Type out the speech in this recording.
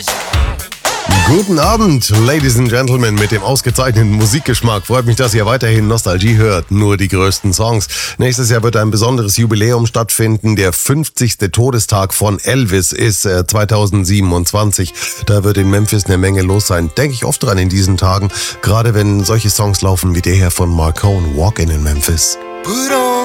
Guten Abend, Ladies and Gentlemen, mit dem ausgezeichneten Musikgeschmack. Freut mich, dass ihr weiterhin Nostalgie hört, nur die größten Songs. Nächstes Jahr wird ein besonderes Jubiläum stattfinden. Der 50. Todestag von Elvis ist 2027. Da wird in Memphis eine Menge los sein. Denke ich oft dran in diesen Tagen, gerade wenn solche Songs laufen wie der hier von Marcone, Walkin' in Memphis.